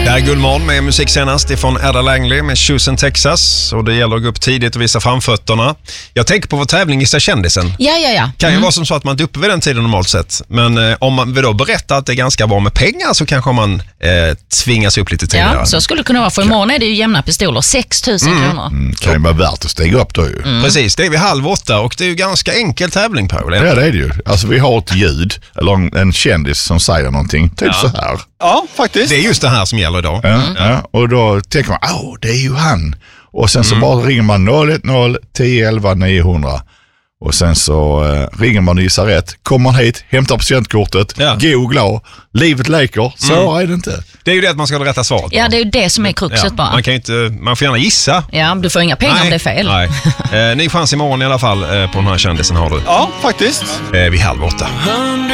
Det här är Guldmorgon med musik senast ifrån Ada Langley med Houston, Texas. Och det gäller att gå upp tidigt och visa framfötterna. Jag tänker på vår tävling Gissa kändisen. Ja. Kan ju vara som så att man inte är uppe vid den tiden normalt sett. Men om man vill då berätta att det är ganska bra med pengar så kanske man tvingas upp lite tidigare. Ja, så skulle det kunna vara. För imorgon är det ju jämna pistoler. 6 000 kronor. Kan ju vara värt att stiga upp då ju. Precis, det är vid 7:30 och det är ju ganska enkel tävling, Paul. Ja, det är det ju. Alltså vi har ett ljud, eller en kändis som säger någonting, typ så här. Ja, faktiskt. Det är just det här som gäller idag. Ja, och då tänker man, det är ju han. Och sen så bara ringer man 010 10 11 900. Och sen så ringer man och gissar rätt. Kommer man hit, hämtar patientkortet, gå glad. Livet leker, så är det inte. Det är ju det att man ska ha rätta svaret. Ja, det är ju det som är kruxet bara. Man kan ju inte, man får gärna gissa. Ja, du får inga pengar om det är fel. Nej. Ny chans imorgon i alla fall på den här kändisen har du. Ja, faktiskt. Vid 7:30.